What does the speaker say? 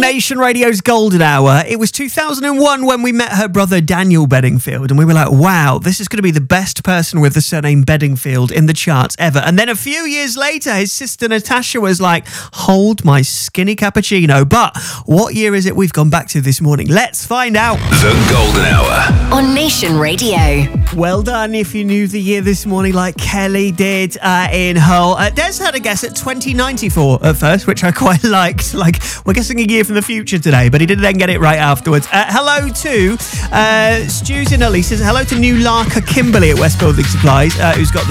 Nation Radio's Golden Hour. It was 2001 when we met her brother Daniel Bedingfield, and we were like, wow, this is going to be the best person with the surname Bedingfield in the charts ever. And then a few years later, his sister Natasha was like, hold my skinny cappuccino. But what year is it we've gone back to this morning? Let's find out. The Golden Hour on Nation Radio. Well done if you knew the year this morning like Kelly did in Hull. Des had a guess at 2094 at first, which I quite liked. Like, we're guessing a year from the future today, but he did then get it right afterwards. Hello to Stu's in Elise. Hello to new Larker Kimberly at West Building Supplies, who's got